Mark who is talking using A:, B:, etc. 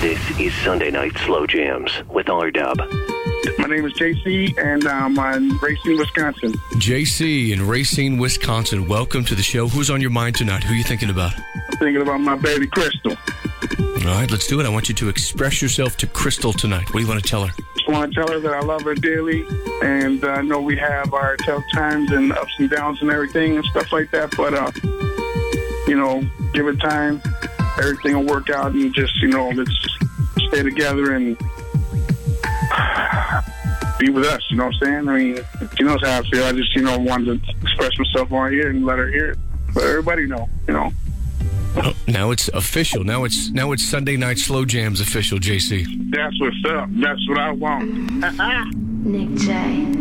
A: This is Sunday Night Slow Jams with R-Dub.
B: My name is JC, and I'm in Racine, Wisconsin.
C: JC in Racine, Wisconsin. Welcome to the show. Who's on your mind tonight? Who are you thinking about?
B: I'm thinking about my baby, Crystal.
C: All right, let's do it. I want you to express yourself to Crystal tonight. What do you want to tell her?
B: Just want to tell her that I love her dearly, and I know we have our tough times and ups and downs and everything and stuff like that, but, give it time. Everything will work out, and just, let's stay together and be with us, you know what I'm saying? I mean, she knows how I feel. I just, wanted to express myself on here and let her hear it. Let everybody know,
C: Oh, now it's official. Now it's Sunday Night Slow Jams official, JC.
B: That's what's up. That's what I want.
D: Nick J.